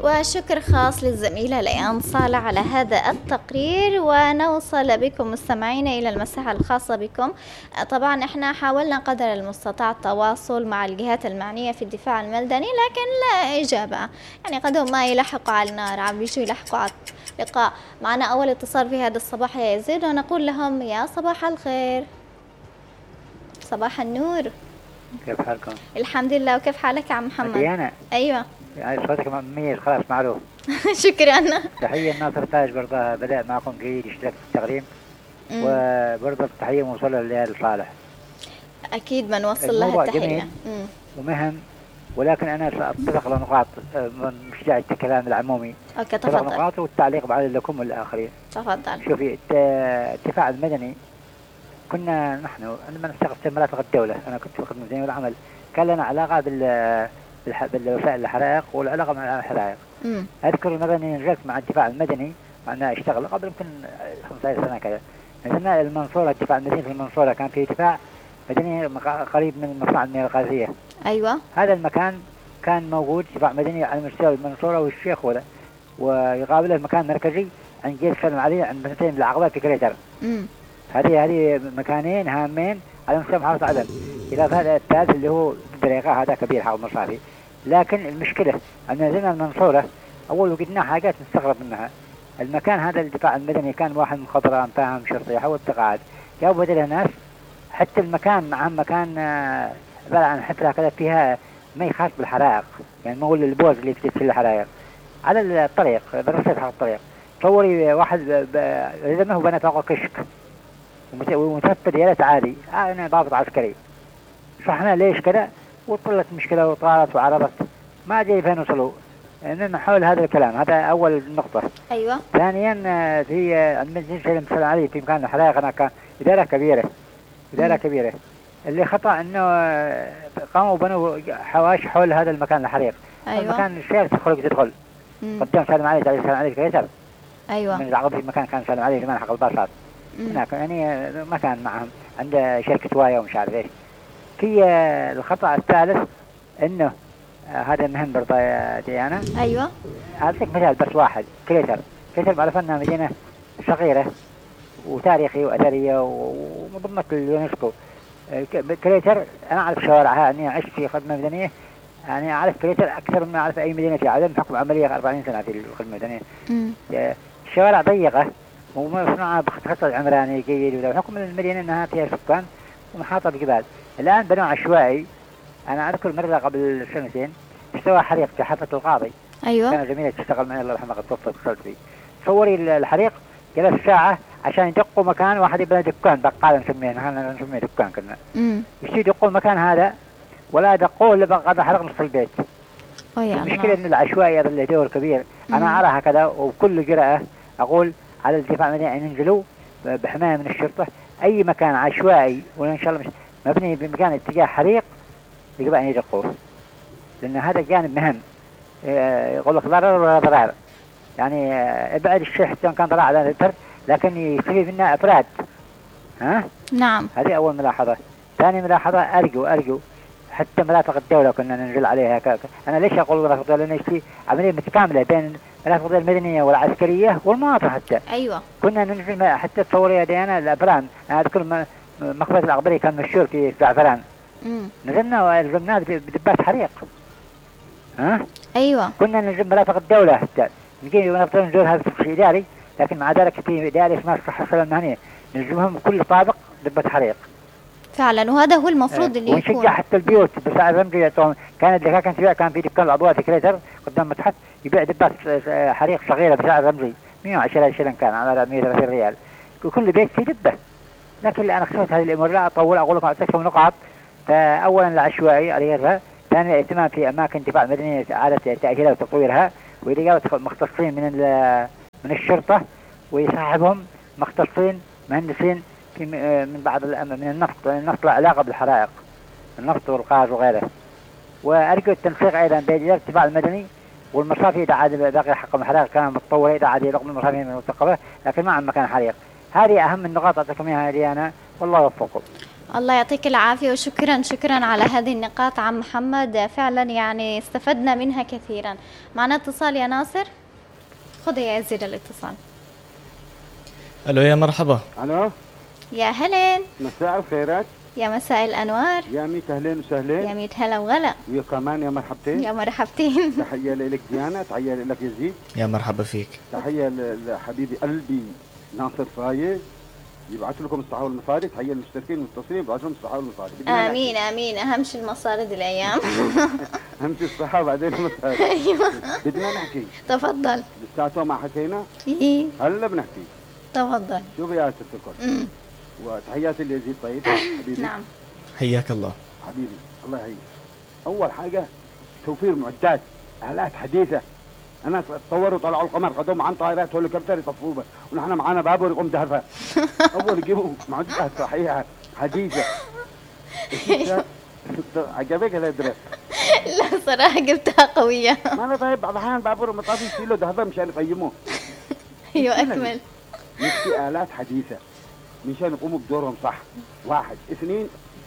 وشكر خاص للزميلة ليان صالح على هذا التقرير. ونوصل بكم مستمعين إلى المساحة الخاصة بكم. طبعا احنا حاولنا قدر المستطاع التواصل مع الجهات المعنية في الدفاع المدني لكن لا إجابة، يعني قدهم ما يلحقوا على النار، عم بيجوا يلحقوا على اللقاء. معنا أول اتصال في هذا الصباح يا يزيد، ونقول لهم يا صباح الخير. صباح النور. كيف حالكم؟ الحمد لله، وكيف حالك يا عم محمد؟ ديانا. أيوة. يعني صوتك مميز خلاص معروف. شكرا. تحية الناصر تاج برضه بدأ معكم جيد يشترك في التقديم، وبرضه تحية موصلة لليال صالح. أكيد بنوصل لها التحية. جميل ومهم، ولكن أنا سأتطرق لنقاط مش داعي الكلام العمومي. أوكي تفضل. نقاط والتعليق بعد لكم والآخرين. تفضل. شوفي الدفاع المدني كنا نحن عندما نشتغل في مرافق الدولة، أنا كنت في خدمة مدنية والعمل، كان لنا علاقة بالوسائل الحرائق والعلاقة مع الحرائق. أذكر مرة أني نزلت مع الدفاع المدني، أنا اشتغل قبل يمكن 15 سنة كذا. نزلنا المنصورة، الدفاع المدني في المنصورة كان في دفاع مدني قريب من مصنع المياه الغازية. أيوة. هذا المكان كان موجود دفاع مدني على مستوى المنصورة والشيخ ويقابله المكان مركزي عند جيش سلم علي عند بنتين العقبة في كريتر. هذه مكانين هامين على مستوى محافظة عدن. إلى هذا الثالث اللي هو الدريقة، هذا كبير حق المصافي. لكن المشكلة أن نزلنا المنصورة أول وجدنا حاجات نستغرب منها. المكان هذا الدفاع المدني كان واحد من خضران فاهم شرطي حول التقاعد، جابوا بدله ناس. حتى المكان معهم مكان عبارة عن حفرة كذا فيها ما يخاف بالحرائق، يعني ما هو البوز اللي في الحرائق على الطريق برصيد حق الطريق. تصوري واحد رزمه وبنى فوق كشك ومتفت ديالات عادي، أنا ضابط عسكري. صحنا ليش كذا؟ وطلت مشكلة وطارت وعرضت ما جاي فين وصلوا. إننا حول هذا الكلام، هذا أول نقطة. أيوة. ثانيا في المدينة سلم علي في مكان الحرائق هناك إدارة كبيرة. اللي خطأ إنه قاموا بنوا حواش حول هذا المكان الحريق. أيوة. المكان الشارع تدخل قدام سلم علي تعرف سلم علي كريتر. أيوة. من العقب في مكان كان سلم علي زمان حق الباصات. هناك يعني مكان معهم عند شركة وايا ومش عارف إيش. في الخطأ الثالث إنه هذا مهم برضه يا ديانا. أيوة. أعطيك مثال بس واحد. كريتر معروف أنها مدينة صغيرة وتاريخي وأثرية ومضمة اليونسكو. كريتر أنا أعرف شوارعها، أني عشت في خدمة مدنية، يعني أعرف كريتر أكثر مما أعرف أي مدينة في عدن بحكم عملية 40 سنة في الخدمة المدنية. الشوارع ضيقة ومصنوعة بخطط عمراني جيد، وحكم المدينة أنها فيها سكان ومحاطة بجبال. الآن بنوا عشوائي. أنا أذكر مرة قبل سنتين استوى حريق في حافة القاضي. أيوة. كان زميلة تشتغل معي الله يرحمها قد توفت اتصلت فيه. تصوري الحريق جلس ساعة عشان يدقوا مكان واحد يبنى دكان، بقالة نسميه دكان كنا. يشتي يدقوا المكان هذا ولا دقوه إلا بقى حرق نص البيت. المشكلة إن العشوائي هذا اللي دور كبير. أنا أرى هكذا وبكل جرأة أقول على الدفاع المدني أن ينزلوا بحماية من الشرطة. أي مكان عشوائي وإن شاء الله مش مبني بمكان اتجاه حريق يجب أن يدقوه، لأن هذا جانب مهم. يقول لك ضرر ولا ضرار، يعني ابعد الشيء حتى كان ضرر على الفرد لكن يستفيد منها أفراد. نعم. هذه أول ملاحظة. ثاني ملاحظة أرجو حتى مرافق الدولة كنا ننزل عليها. أنا ليش أقول مرافق الدولة؟ لأن في عملية متكاملة بين مرافق الدولة المدنية والعسكرية والمناطق حتى. أيوة. كنا ننزل حتى تصوري يا ديانا الأبران. أنا أذكر مقبرة الأقبري كان مشهور في زعفران. نزلنا والزمناه بدبات حريق. أيوة. كنا ننزل مرافق الدولة حتى نجي ونفضل نزور هذا في إداري، لكن مع ذلك في إداري اسمها الصحة والسلامة المهنية ننزلهم كل طابق دبة حريق. فعلا، وهذا هو المفروض اللي يكون. ونشجع حتى البيوت بساعة رمزي. كانت كانت تبيع، كان في دكان الأضواء في كريتر قدام متحف يبيع دبات حريق صغيرة بساعة رمزي 110 شلن كان على 130 ريال، وكل بيت فيه دبة. لكن اللي أنا خشيت هذه الأمور لا أطول، أقول لكم أعطيكم نقاط. فأولا العشوائي عليها، ثانيا الاهتمام في أماكن دفاع مدنية إعادة تأهيلها وتطويرها، وإذا مختصين من الشرطة ويصاحبهم مختصين مهندسين في من بعض من النفط له علاقة بالحرائق، النفط والغاز وغيره. وأرجو التنسيق أيضا بين إدارة الدفاع المدني والمصافي إذا عاد باقي حق الحرائق كان متطورة، إذا عاد رقم المصافي من المثقفة لكن ما عن مكان حريق. هذه أهم النقاط أعطيكم إياها ديانا، والله يوفقكم. الله يعطيك العافية، وشكرا شكرا على هذه النقاط عم محمد، فعلا يعني استفدنا منها كثيرا. معنا اتصال يا ناصر، خذ يا يزيد الاتصال. الو يا مرحبا. الو يا هلين، مساء الخيرات، يا مساء الانوار، يا ميت اهلين وسهلين، يا ميت هلا وغلا، ويا كمان يا مرحبتين، يا مرحبتين. تحيه لك ديانا، تحيه لك يزيد، يا مرحبا فيك. تحيه لحبيبي قلبي ناصر فايز، يبعث لكم الصحة والمصاري، تحيه للمشتركين والمتصلين، يبعث لهم الصحة والمصاري. امين امين، اهم شيء المصاري دي الايام. اهم شيء الصحة وبعدين المصاري. ايوه بدنا نحكي، تفضل. لساته ما حكينا، إيه. هلا بنحكي. تفضل. شوفي يا ست الكل، وتحياتي ليزيد طيب حبيبي. نعم حياك الله حبيبي، الله يحييك. اول حاجه توفير معدات، آلات حديثه. الناس تصوروا طلعوا القمر خدوهم عن طائرات هليكوبتر يطفوه بس، ونحن معانا بابور يقوم دهفها. اول يجيبوا معدات صحيحه حديثه. عجبك الادرس؟ لا صراحة جبتها قوية. ما انا طيب بعض الاحيان بابور مطافي يشيلوا دهفه مشان يقيموه. ايوه اكمل. نفسي آلات حديثه مشان يقوموا بدورهم صح. واحد، اثنين،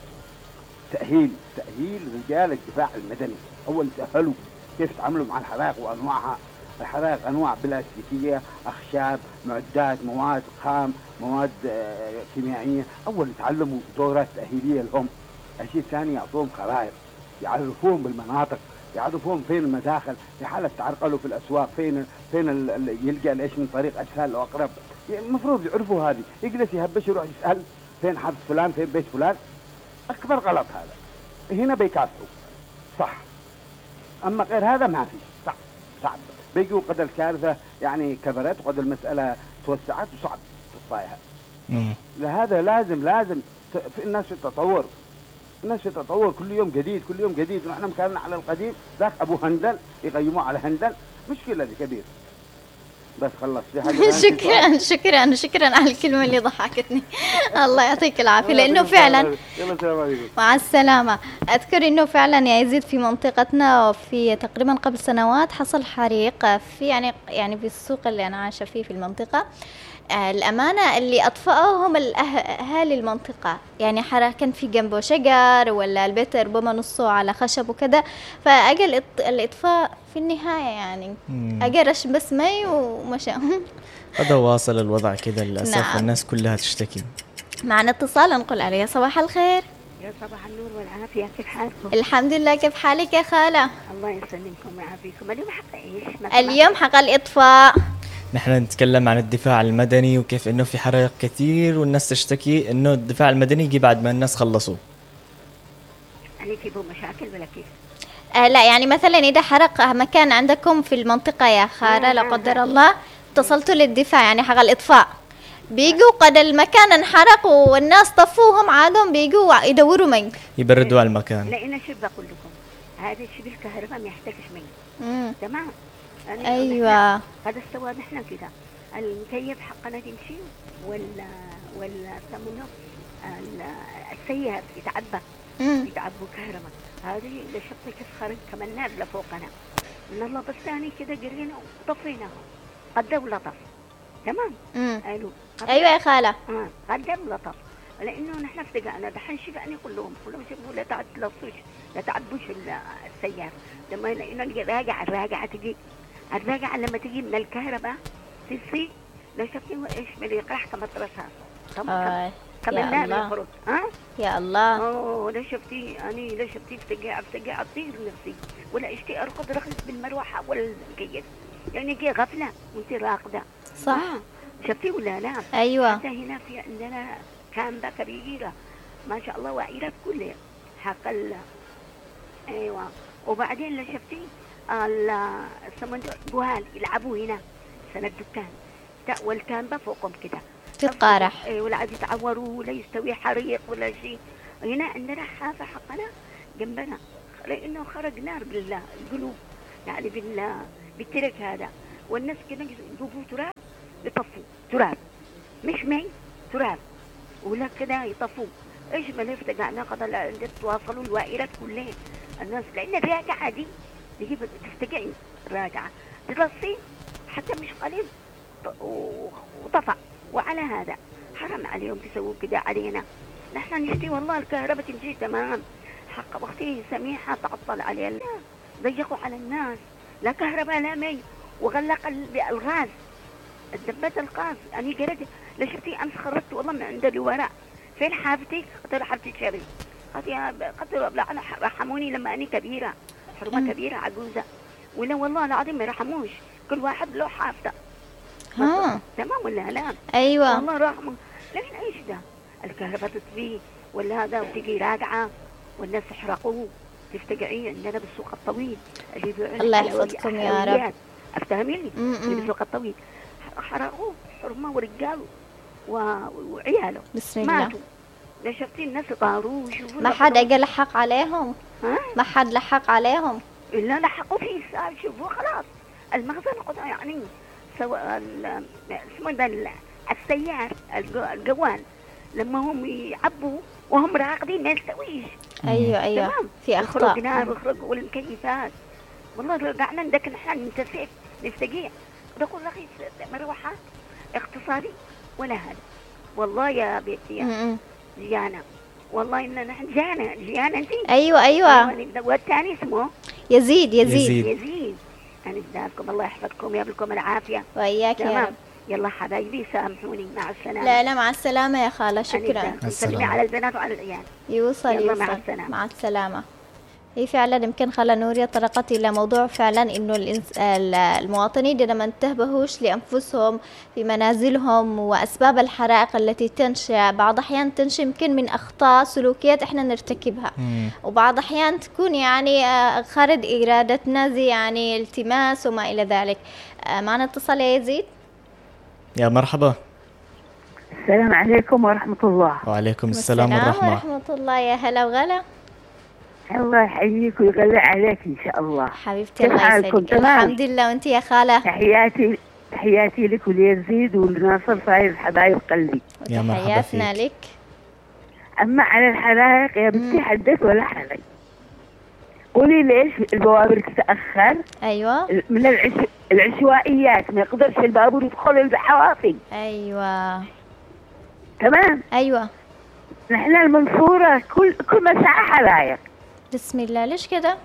تأهيل رجال الدفاع المدني. أول تأهلوا كيف يتعاملوا مع الحرائق وأنواعها. الحرائق أنواع بلاستيكية، أخشاب، معدات، مواد خام، مواد كيميائية. أول يتعلموا دورات تأهيلية لهم. الشيء الثاني يعطوهم خرائط، يعرفوهم بالمناطق، يعرفوهم فين المداخل في حالة تعرقلوا في الأسواق، فين يلقى الإيش من طريق أسهل أو أقرب. المفروض يعرفوا هذه. يجلس يهبش يروح يسأل فين حرف فلان، فين بيت فلان. أكبر غلط هذا. هنا بيكافئوا صح، أما غير هذا ما في. صعب بيجوا قد الكارثة يعني كبرت وقد المسألة توسعت وصعب تصفايها. لهذا لازم في الناس في التطور. الناس في التطور كل يوم جديد، كل يوم جديد. ونحن مكاننا على القديم، ذاك أبو هندل يقيموه على هندل، مشكلة دي كبير. بس خلص في حاجة. شكرا على الكلمة اللي ضحكتني. الله يعطيك العافية، لأنه فعلا مع السلامة. أذكر أنه فعلا يا يزيد في منطقتنا وفي تقريبا قبل سنوات حصل حريق في يعني في السوق اللي أنا عايشة فيه في المنطقة. الأمانة اللي أطفأوهم أهالي المنطقة، يعني كان في جنبه شجر ولا البيت ربما نصه على خشب وكذا، فأجل الإطفاء في النهاية يعني أجرش بس مي ومشى. هذا واصل الوضع كذا للأسف. نعم. الناس كلها تشتكي. معنا اتصال نقول عليه. صباح الخير. يا صباح النور والعافية، كيف حالكم؟ الحمد لله، كيف حالك يا خالة؟ الله يسلمكم ويعافيكم. اليوم حق إيش؟ اليوم حق الإطفاء. نحن نتكلم عن الدفاع المدني وكيف انه في حرائق كثير والناس تشتكي انه الدفاع المدني يجي بعد ما الناس خلصوا. يعني في مشاكل ولا كيف؟ لا يعني مثلا إذا حرق مكان عندكم في المنطقة يا خالة لا قدر الله، اتصلتوا للدفاع يعني حق الإطفاء، بيجوا قد المكان انحرق والناس طفوهم، عادهم بيجوا يدوروا مي يبردوا على المكان. لأن شو بقول لكم، هذا الشيء الكهرباء ما يحتاجش مي. تمام. يعني أيوة. هذا استوى نحن كده المكيف حقنا تمشي ولا ثمنه السيار يتعبوا كهرباء. هذه إذا شفت كيف خرج كمان نازلة فوقنا من الله، بس ثاني كده قرينا وطفيناه قدم لطف. تمام. ايوه يا خاله. قدم لطف، لانه نحن افتقعنا دحين شفعني كلهم شافوا لا تعبوش السيارة. لما لانه الراجعة تجي لما تجي من الكهرباء تصير لا شفتي ايش من يقرح كمطرسها. طبعا كمان لا يخرج. يا الله. لا شفتي اني لا شفتي افتقع اطير نفسي ولا اشتي اركض رخص بالمروحة ولا المكيف، يعني جي غفلة وانت راقدة. صح. شفتي ولا لا؟ ايوه. حتى هنا في عندنا كامبة كبيرة ما شاء الله وعيرات كلها حق ايوه. وبعدين لا شفتي بوهال يلعبوا هنا سنة الدكان والكامبة فوقهم كده تتقارح. ولا عاد يتعوروا ولا يستوي حريق ولا شيء. هنا عندنا حافة حقنا جنبنا لأنه خرج نار بالقلوب يعني بالترك هذا، والناس كده يجيبوا تراب يطفوا تراب مش مي تراب ولا كده يطفوا. ايش ما نفتقعنا قضى تواصلوا الوائرات كلها الناس، لأن الراجعة دي تجيب تفتقعي الراجعة ترصي حتى مش قليل وطفى. وعلى هذا حرام عليهم تسووا كده علينا. نحن نشتي والله الكهرباء تمشي تمام. حق أختي سميحة تعطل عليها، ضيقوا على الناس، لا كهرباء لا مي، وغلق الغاز، الدبات الغاز. أنا قريت لشفتي أمس خرجت والله من عند الوراء، فين حافتي؟ قلت حافتي شري، قلت أنا رحموني لما أنا كبيرة، حرمة كبيرة عجوزة، ولا والله العظيم ما رحموش، كل واحد له حافته. تمام ولا لا؟ ايوه والله رحمه. لكن ايش ده؟ الكهرباء تطفي ولا هذا وتجي راجعه والناس يحرقوه، تفتقعيه عندنا بالسوق الطويل اللي بيبيعوا الله يحفظكم يا رب. افتهميني؟ اللي بالسوق الطويل حرقوه حرمه ورجاله وعياله بسم الله. ماتوا. لا شفتي الناس طاروا وشوفوا ما حد اجى لحق عليهم؟ ما حد لحق عليهم؟ إلا لحقوا فيه الساعة. شوفوا خلاص المخزن قطع يعني، سواء اسمه ده السيار الجوال لما هم يعبوا وهم راقدين ما يستويش. ايوه تمام. في اخطاء. يخرج نار ويخرج والمكيفات. والله رجعنا ندك نحن نتسيف نستقيع. نقول لك مروحة اقتصادي ولا هذا. والله يا بيتي يا جيانا، والله إن نحن جيانا أنت. ايوه والثاني اسمه يزيد. أنا بداكم الله يحفظكم ويبلكم العافية وإياك يا رب. يلا حبايبي سامحوني، مع السلامة. لا مع السلامة يا خالة، شكرا. سلمي على البنات وعلى العيال. يوصل مع السلامة. هي فعلا يمكن خالة نوريا طرقت إلى موضوع فعلا إنه المواطنين لما انتبهوش لأنفسهم في منازلهم، وأسباب الحرائق التي تنشأ بعض أحيان تنشأ يمكن من أخطاء سلوكيات إحنا نرتكبها، وبعض أحيان تكون يعني خارج إرادتنا زي يعني التماس وما إلى ذلك. معنا اتصال يا يزيد. يا مرحبا. السلام عليكم ورحمة الله. وعليكم السلام ورحمة الله. يا هلا وغلا. الله يحييك ويغلى عليك إن شاء الله. حبيبتي الله يسعدك. الحمد لله. وانت يا خالة؟ تحياتي لك وليزيد ولناصر صاير حبايب قلبي. يا مرحبا تحياتنا فيك. لك. أما على الحرائق يا بنتي حدث ولا حرج. قولي ليش البوابر تتأخر؟ أيوة. من العشوائيات، ما يقدرش البابور يدخل الحوافي. أيوة تمام. أيوة. نحن المنصورة كل مساحة حرائق. بسم الله. ليش كده؟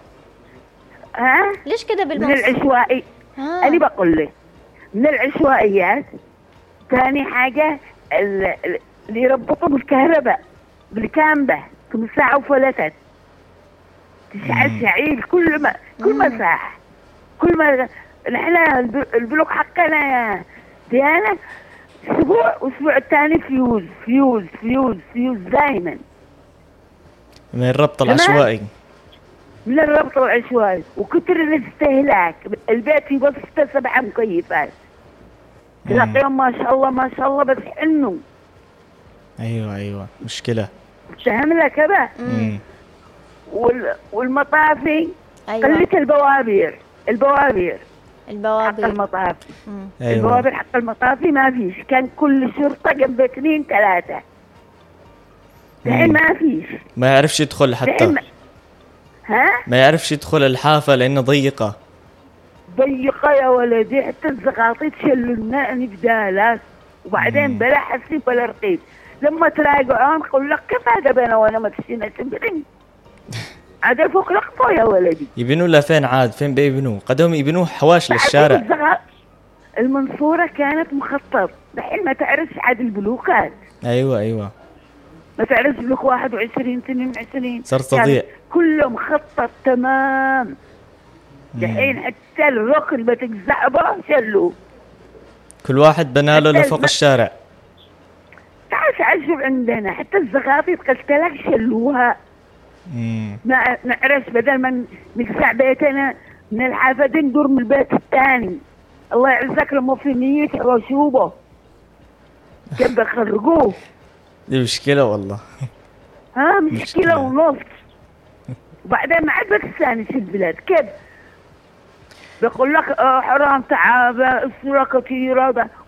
ليش كده من العشوائي. أنا بقول لك من العشوائيات. ثاني حاجة اللي يربطوا بالكهرباء بالكامبة كل ساعة وفلتت تشعل شعيل كل مساحة. كل ما نحن البلوك حقنا يا ديانا أسبوع الثاني فيوز دائما. من الربط العشوائي. من الربط العشوائي وكتر الاستهلاك. البيت فيه بس 6-7 مكيفات تلاقيهم ما شاء الله بس حنوا. ايوه مشكلة. فهم لك هذا. والمطافي. أيوة. قلت البوابير حق المطافي. أيوة. البوابير حق المطافي ما فيش. كان كل شرطة جنب 2-3. الحين ما فيش. ما يعرفش يدخل حتى. ما يعرفش يدخل الحافة لأنه ضيقة يا ولدي. حتى الزغاطيت شلوا لنا نبدالات وبعدين بلا حسيب ولا رقيب. لما تراجعون يقول لك كيف هذا بنا وانا ما تشينا تنبرين. هذا فوق لقطه يا ولدي. يبنوا لفين عاد؟ فين بيبنوا؟ قدهم يبنوا حواش للشارع. المنصورة كانت مخطط. الحين ما تعرفش عاد البلوكات. ايوه ما تعرفش بلوك 21 22 صار تضيع. كله مخطط تمام. الحين حتى الركن بتجزعبه شلوه. كل واحد بناله لفوق الشارع. تعال شوف عندنا حتى الزغاطيط قلت لك شلوها. ما نعرف بدل ما نقسع بيتنا من الحافة ندور من البيت الثاني. الله يعزك لما في نيته وشوبه كيف بخرجوه. دي مشكلة والله. مشكلة ونص. وبعدين ما عاد بتستانس البلاد. كيف بقول لك حرام تعابة الصورة كثيرة